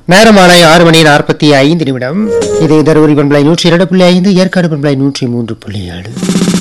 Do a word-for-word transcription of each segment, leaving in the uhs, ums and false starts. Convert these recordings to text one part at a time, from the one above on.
நேரம் மாலை ஆறு மணி நாற்பத்தி ஐந்து நிமிடம். இது தருமபுரி பண்பலை நூற்றி இரண்டு புள்ளி ஐந்து, ஏற்காடு பண்பலை நூற்றி மூன்று புள்ளி ஏழு.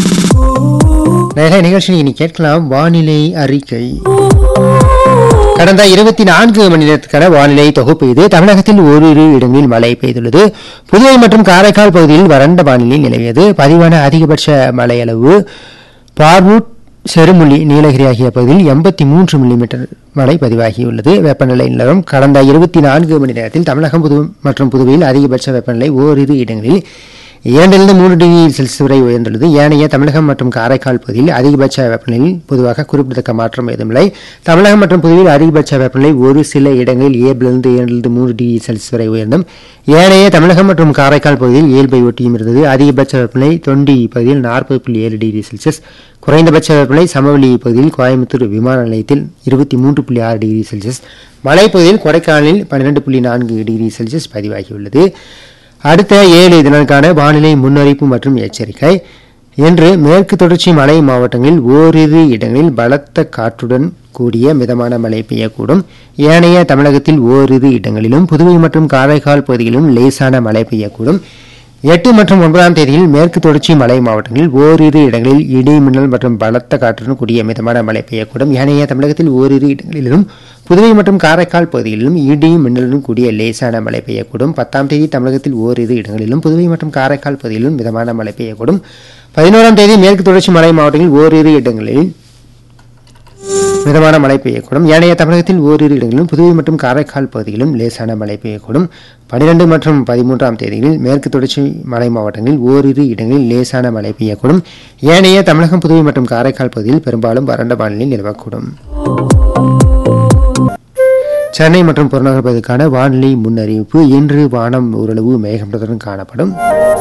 நேர நிகழ்ச்சியில் இனி கேட்கலாம் வானிலை அறிக்கை. கடந்த இருபத்தி நான்கு மணி நேரத்துக்கான வானிலை தொகுப்பு இது. தமிழகத்தில் ஓரிரு இடங்களில் மழை பெய்துள்ளது. புதுவை மற்றும் காரைக்கால் பகுதியில் வறண்ட வானிலை நிலவியது. பதிவான அதிகபட்ச மழை அளவு பார்வூட், செருமுள்ளி, நீலகிரி ஆகிய பகுதியில் எண்பத்தி மூன்று மில்லிமீட்டர் மழை பதிவாகியுள்ளது. வெப்பநிலை நிலவரம் கடந்த இருபத்தி நான்கு மணி நேரத்தில் தமிழகம் புது மற்றும் புதுவையில் அதிகபட்ச வெப்பநிலை ஓரிரு இடங்களில் இரண்டிலிருந்து மூன்று டிகிரி செல்சியஸ் வரை உயர்ந்துள்ளது. ஏனைய தமிழகம் மற்றும் காரைக்கால் பகுதியில் அதிகபட்ச வெப்பநிலையில் பொதுவாக குறிப்பிடத்தக்க மாற்றம் ஏதுமில்லை. தமிழகம் மற்றும் புதுவையில் அதிகபட்ச வெப்பநிலை ஒரு சில இடங்களில் இயல்பிலிருந்து இரண்டிலிருந்து மூன்று டிகிரி செல்சியஸ் வரை உயர்ந்தும், ஏனைய தமிழகம் மற்றும் காரைக்கால் பகுதியில் இயல்பை ஒட்டியும் இருந்தது. அதிகபட்ச வெப்பநிலை தொண்டி பகுதியில் நாற்பது புள்ளி ஏழு டிகிரி செல்சியஸ், குறைந்தபட்ச வெப்பநிலை சமவெளி பகுதியில் கோயம்புத்தூர் விமான நிலையத்தில் இருபத்தி மூன்று புள்ளி ஆறு டிகிரி செல்சியஸ், மலைப்பகுதியில் கொடைக்கானலில் பன்னிரண்டு புள்ளி நான்கு டிகிரி செல்சியஸ் பதிவாகியுள்ளது. அடுத்த ஏழு தினங்களுக்கான வானிலை முன்னறிவிப்பு மற்றும் எச்சரிக்கை. இன்று மேற்கு தொடர்ச்சி மலை மாவட்டங்களில் ஓரிரு இடங்களில் பலத்த காற்றுடன் கூடிய மிதமான மழை பெய்யக்கூடும். ஏனைய தமிழகத்தில் ஓரிரு இடங்களிலும் புதுவை மற்றும் காரைக்கால் பகுதிகளிலும் லேசான மழை பெய்யக்கூடும். எட்டு மற்றும் ஒன்பதாம் தேதியில் மேற்கு தொடர்ச்சி மலை மாவட்டங்களில் ஓரிரு இடங்களில் இடி மின்னல் மற்றும் பலத்த காற்றுடன் கூடிய மிதமான மழை பெய்யக்கூடும். ஏனைய தமிழகத்தில் ஓரிரு இடங்களிலும் புதுவை மற்றும் காரைக்கால் பகுதிகளிலும் இடி மின்னலுடன் கூடிய லேசான மழை பெய்யக்கூடும். பத்தாம் தேதி தமிழகத்தில் ஓரிரு இடங்களிலும் புதுவை மற்றும் காரைக்கால் பகுதிகளிலும் மிதமான மழை பெய்யக்கூடும். பதினோராம் தேதி மேற்கு தொடர்ச்சி மலை மாவட்டங்களில் ஓரிரு இடங்களில் மிதமான மழை பெய்யக்கூடும். ஏனைய தமிழகத்தில் ஓரிரு இடங்களிலும் புதுவை மற்றும் காரைக்கால் பகுதிகளிலும் லேசான மழை பெய்யக்கூடும். பனிரெண்டு மற்றும் பதிமூன்றாம் தேதிகளில் மேற்கு தொடர்ச்சி மலை மாவட்டங்களில் ஓரிரு இடங்களில் லேசான மழை பெய்யக்கூடும். ஏனைய தமிழகம், புதுவை மற்றும் காரைக்கால் பகுதியில் பெரும்பாலும் வறண்ட வானிலை நிலவக்கூடும். சென்னை மற்றும் புறநகர் பகுதிக்கான வானிலை முன்னறிவிப்பு. இன்று வானம் ஓரளவு மேகமூட்டத்துடன் காணப்படும்.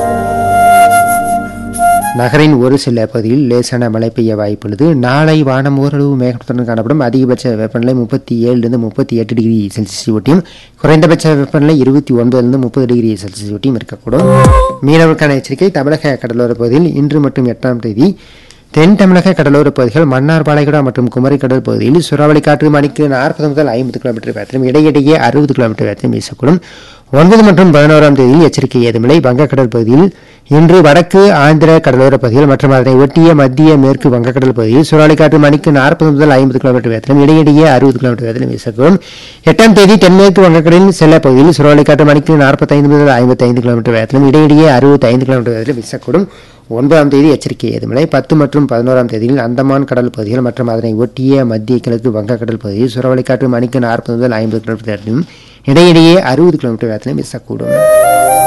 நகரின் ஒரு சில பகுதியில் லேசான மழை பெய்ய வாய்ப்புள்ளது. நாளை வானம் ஓரளவு மேகமூட்டத்துடன் காணப்படும். அதிகபட்ச வெப்பநிலை முப்பத்தி ஏழுலிருந்து முப்பத்தி எட்டு டிகிரி செல்சியஸ் ஒட்டியும், குறைந்தபட்ச வெப்பநிலை இருபத்தி ஒன்பதிலிருந்து முப்பது டிகிரி செல்சியஸ் ஒட்டியும் இருக்கக்கூடும். மீனவருக்கான எச்சரிக்கை. தமிழக கடலோர பகுதியில் இன்று மற்றும் எட்டாம் தேதி தென் தமிழக கடலோர பகுதிகள், மன்னார் பாலைகுடா மற்றும் குமரி கடல் பகுதியில் சூறாவளி காற்று மணிக்கு நாற்பது முதல் ஐம்பது கிலோமீட்டர் வேகத்திலும் இடையிடையே அறுபது கிலோமீட்டர் வேகத்திலும் வீசக்கூடும். ஒன்பது மற்றும் பதினோராம் தேதியில் எச்சரிக்கை ஏதுமில்லை. வங்கக்கடல் பகுதியில் இன்று வடக்கு ஆந்திர கடலோர பகுதிகள் மற்றும் அதனை ஒட்டிய மத்திய மேற்கு வங்கக்கடல் பகுதியில் சூறாவளி காற்று மணிக்கு நாற்பது முதல் ஐம்பது கிலோமீட்டர் வேகத்திலும் இடையிடையே அறுபது கிலோமீட்டர் வேகத்திலும் வீசக்கூடும். எட்டாம் தேதி தென்மேற்கு வங்கக்கடலின் சில பகுதியில் சூறாவளி காற்று மணிக்கு நாற்பத்தி ஐந்து முதல் ஐம்பத்தி ஐந்து கிலோமீட்டர் வேகத்திலும் இடையிடையே அறுபத்தி ஐந்து கிலோமீட்டர் வேகத்திலும் வீசக்கூடும். ஒன்பதாம் தேதி எச்சரிக்கை ஏதுமில்லை. பத்து மற்றும் பதினோராம் தேதியில் அந்தமான் கடல் பகுதிகள் மற்றும் அதனை ஒட்டிய மத்திய கிழக்கு வங்கக்கடல் பகுதியில் சூறாவளி காற்று மணிக்கு நாற்பது முதல் ஐம்பது கிலோமீட்டர் வேகத்திலும் இடையிடையே அறுபது கிலோமீட்டர் வேகத்திலும் வீசக்கூடும்.